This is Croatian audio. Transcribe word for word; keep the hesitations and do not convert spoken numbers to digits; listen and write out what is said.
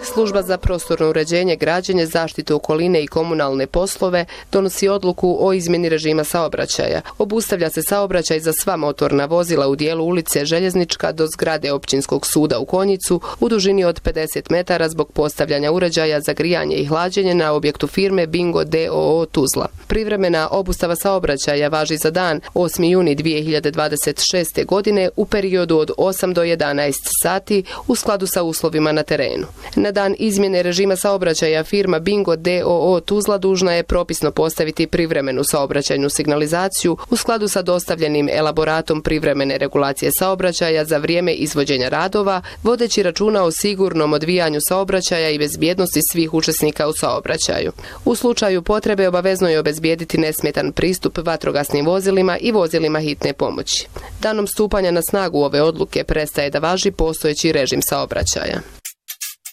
Služba za prostorno uređenje, građenje, zaštitu okoline i komunalne poslove donosi odluku o izmjeni režima saobraćaja. Obustavlja se saobraćaj za sva motorna vozila u dijelu ulice Željeznička do zgrade Općinskog suda u Konjicu u dužini od pedeset metara zbog postavljanja uređaja za grijanje i hlađenje na objektu firme Bingo d o o Tuzla. Privremena obustava saobraćaja važi za dan osmi juni dvije hiljade dvadeset šeste. godine u periodu od osam do jedanaest sati u skladu sa uslovima na terenu. Na dan izmjene režima saobraćaja firma Bingo d o o Tuzla dužna je propisno postaviti privremenu saobraćajnu signalizaciju u skladu sa dostavljenim elaboratom privremene regulacije saobraćaja za vrijeme izvođenja radova, vodeći računa o sigurnom odvijanju saobraćaja i bezbjednosti svih učesnika u saobraćaju. U slučaju potrebe obavezno je obezbijediti nesmetan pristup vatrogasnim vozilima i vozilima hitne pomoći. Danom stupanja na snagu ove odluke prestaje da važi postojeći režim saobraćaja.